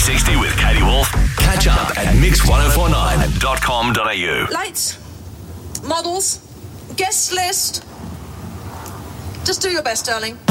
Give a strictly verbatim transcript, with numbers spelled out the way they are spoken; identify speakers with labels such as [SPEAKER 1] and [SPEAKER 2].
[SPEAKER 1] sixty with Katie Wolf. Catch up at mix ten forty-nine dot com dot a u.
[SPEAKER 2] Lights, models, guest list. Just do your best, darling.